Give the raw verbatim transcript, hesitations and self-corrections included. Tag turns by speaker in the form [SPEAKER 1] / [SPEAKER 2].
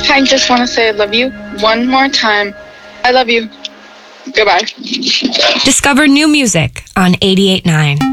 [SPEAKER 1] I just want to say I love you one more time. I love you. Goodbye.
[SPEAKER 2] Discover new music on eighty-eight point nine.